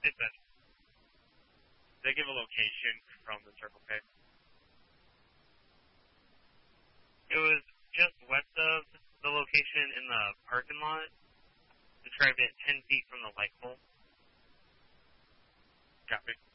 It said. They give a location from the Circle K. It was just west of the location in the parking lot. Described it 10 feet from the light pole. Copy.